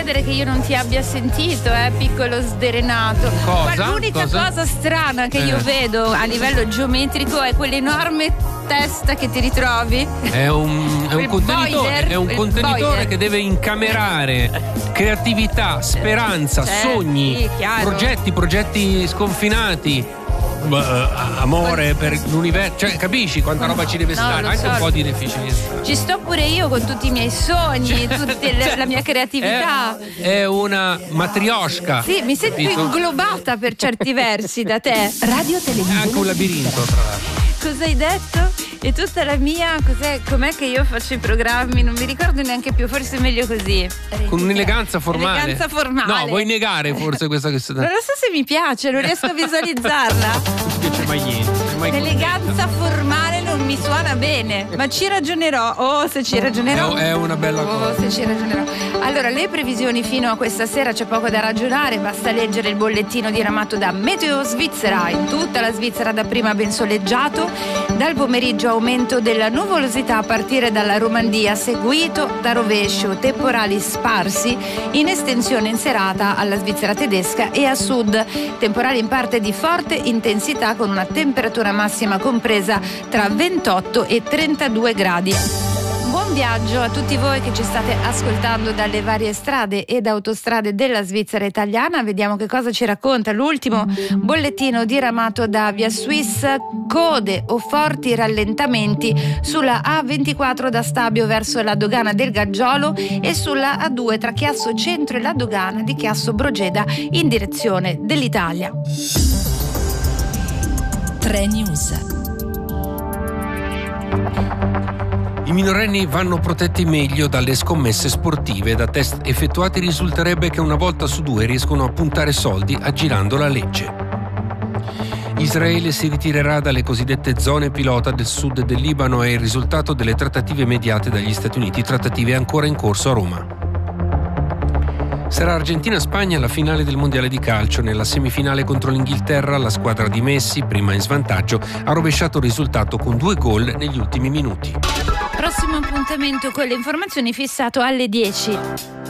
credere che io non ti abbia sentito, piccolo sderenato. Cosa? L'unica cosa strana che io vedo a livello geometrico è quell'enorme testa che ti ritrovi. È un contenitore che deve incamerare creatività, speranza, sogni, sì, progetti sconfinati, amore per l'universo, cioè capisci quanta roba ci deve stare, anche un po' di deficienza. Ci sto pure io con tutti i miei sogni, la mia creatività. È una matrioshka. Sì, mi sento inglobata per certi versi da te. Radio Televisione. È anche un labirinto, tra l'altro. Cosa hai detto? E tutta la mia, com'è che io faccio i programmi? Non mi ricordo neanche più, forse è meglio così. Con un'eleganza formale. Eleganza formale. No, vuoi negare forse questa che sta. Non lo so se mi piace, non riesco a visualizzarla. Non ti piace mai niente. L'eleganza formale non mi suona bene, ma ci ragionerò. Oh, se ci ragionerò. È una bella cosa. Oh, se ci ragionerò. Allora, le previsioni fino a questa sera, c'è poco da ragionare, basta leggere il bollettino diramato da Meteo Svizzera. In tutta la Svizzera dapprima ben soleggiato, dal pomeriggio aumento della nuvolosità a partire dalla Romandia, seguito da rovescio, temporali sparsi in estensione in serata alla Svizzera tedesca e a sud, temporali in parte di forte intensità con una temperatura massima compresa tra 28 e 32 gradi. Buon viaggio a tutti voi che ci state ascoltando dalle varie strade ed autostrade della Svizzera italiana. Vediamo che cosa ci racconta l'ultimo bollettino diramato da Via Swiss. Code o forti rallentamenti sulla A24 da Stabio verso la dogana del Gaggiolo e sulla A2 tra Chiasso Centro e la dogana di Chiasso Brogeda in direzione dell'Italia. 3 News. I minorenni vanno protetti meglio dalle scommesse sportive. Da test effettuati risulterebbe che una volta su 2 riescono a puntare soldi aggirando la legge. Israele si ritirerà dalle cosiddette zone pilota del sud del Libano. È il risultato delle trattative mediate dagli Stati Uniti, trattative ancora in corso a Roma. Sarà Argentina-Spagna la finale del mondiale di calcio. Nella semifinale contro l'Inghilterra la squadra di Messi, prima in svantaggio, ha rovesciato il risultato con 2 gol negli ultimi minuti. Prossimo appuntamento con le informazioni fissato alle 10.